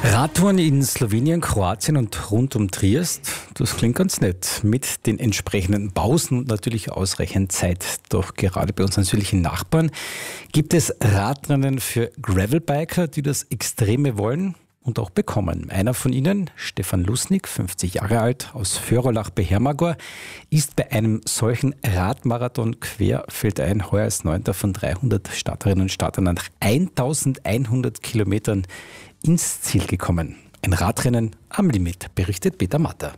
Radtouren in Slowenien, Kroatien und rund um Triest, das klingt ganz nett. Mit den entsprechenden Pausen und natürlich ausreichend Zeit. Doch gerade bei unseren südlichen Nachbarn gibt es Radrennen für Gravelbiker, die das Extreme wollen und auch bekommen. Einer von ihnen, Stefan Lusnig, 50 Jahre alt, aus Förolach bei Hermagor, ist bei einem solchen Radmarathon querfeldein heuer als 9. von 300 Starterinnen und Startern nach 1100 Kilometern ins Ziel gekommen. Ein Radrennen am Limit, berichtet Peter Matter.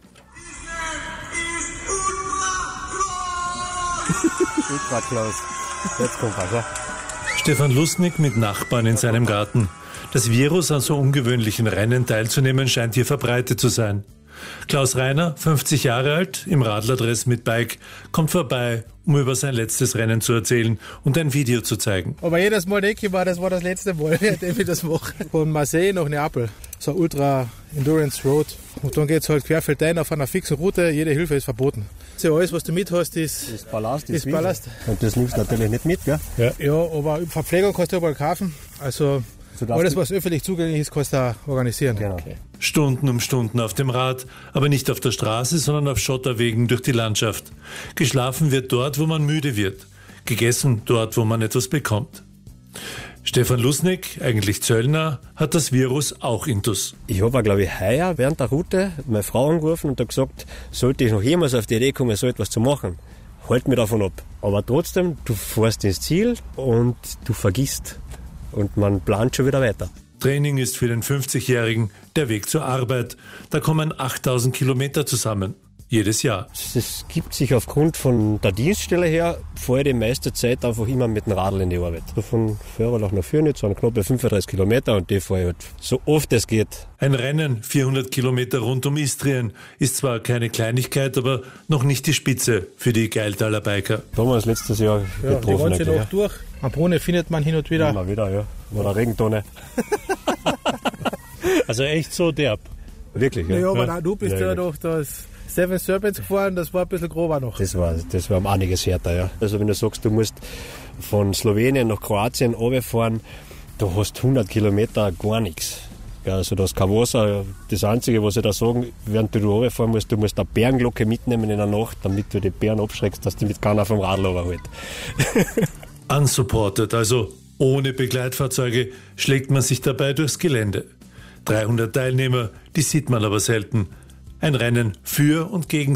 Stefan Lusnig mit Nachbarn in seinem Garten. Das Virus, an so ungewöhnlichen Rennen teilzunehmen, scheint hier verbreitet zu sein. Klaus Rainer, 50 Jahre alt, im Radlerdress mit Bike, kommt vorbei, um über sein letztes Rennen zu erzählen und ein Video zu zeigen. Aber jedes Mal denke ich mir, das war das letzte Mal, dem ich das mache. Von Marseille nach Neapel, so Ultra Endurance Road. Und dann geht es halt querfeldein auf einer fixen Route, jede Hilfe ist verboten. Also alles, was du mit hast, ist Ballast. Und das nimmst du natürlich nicht mit, gell? Ja, aber Verpflegung kannst du überall kaufen. Also alles, was öffentlich zugänglich ist, kannst du auch organisieren. Genau. Okay. Stunden um Stunden auf dem Rad, aber nicht auf der Straße, sondern auf Schotterwegen durch die Landschaft. Geschlafen wird dort, wo man müde wird. Gegessen dort, wo man etwas bekommt. Stefan Lusnig, eigentlich Zöllner, hat das Virus auch intus. Ich habe, glaube ich, heuer während der Route meine Frau angerufen und gesagt, sollte ich noch jemals auf die Idee kommen, so etwas zu machen, halt mich davon ab. Aber trotzdem, du fährst ins Ziel und du vergisst. Und man plant schon wieder weiter. Training ist für den 50-Jährigen der Weg zur Arbeit. Da kommen 8000 Kilometer zusammen. Jedes Jahr. Es gibt sich aufgrund von der Dienststelle her, fahre ich die meiste Zeit einfach immer mit dem Radl in die Arbeit. So von Förolach nach Fürnitz, so ein knappe 35 Kilometer und die fahre ich halt so oft es geht. Ein Rennen, 400 Kilometer rund um Istrien, ist zwar keine Kleinigkeit, aber noch nicht die Spitze für die Geiltaler Biker. Da haben wir uns letztes Jahr getroffen. Die ganze Nacht durch. Am Brunnen findet man hin und wieder. Immer wieder, ja. Oder Regentonne. Also echt so derb. Wirklich, ja. Ja, aber du bist ja doch das Seven Serpents gefahren, das war ein bisschen grober noch. Das war um einiges härter, ja. Also wenn du sagst, du musst von Slowenien nach Kroatien runterfahren, du hast 100 Kilometer gar nichts. Ja, also das kein Wasser. Das Einzige, was ich da sagen, während du runterfahren musst, du musst eine Bärenglocke mitnehmen in der Nacht, damit du die Bären abschreckst, dass die mit keiner vom Radl runterholt. Unsupported, also ohne Begleitfahrzeuge, schlägt man sich dabei durchs Gelände. 300 Teilnehmer, die sieht man aber selten. Ein Rennen für und gegen